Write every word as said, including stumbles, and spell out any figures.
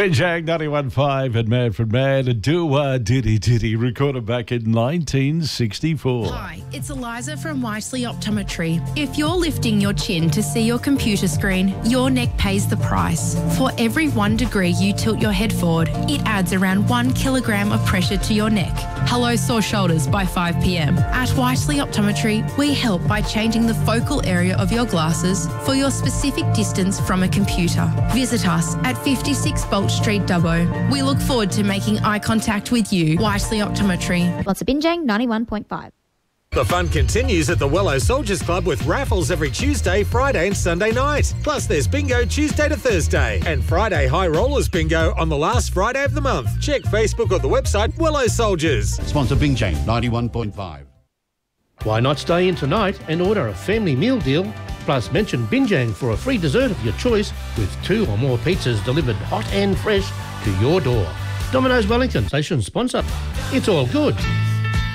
Binjang ninety-one point five and Manfred Man and Do-Wah Diddy Diddy, recorded back in nineteen sixty-four. Hi, it's Eliza from Whiteley Optometry. If you're lifting your chin to see your computer screen, your neck pays the price. For every one degree you tilt your head forward, it adds around one kilogram of pressure to your neck. Hello, sore shoulders by five p m. At Whiteley Optometry, we help by changing the focal area of your glasses for your specific distance from a computer. Visit us at fifty-six Bolt Street, Dubbo. We look forward to making eye contact with you. Whiteley Optometry. Lots of Binjang ninety-one point five. The fun continues at the Wello Soldiers Club with raffles every Tuesday, Friday and Sunday night. Plus there's bingo Tuesday to Thursday and Friday High Rollers bingo on the last Friday of the month. Check Facebook or the website Wello Soldiers. Sponsor Binjang ninety-one point five. Why not stay in tonight and order a family meal deal? Plus mention Binjang for a free dessert of your choice with two or more pizzas delivered hot and fresh to your door. Domino's Wellington, station sponsor. It's all good.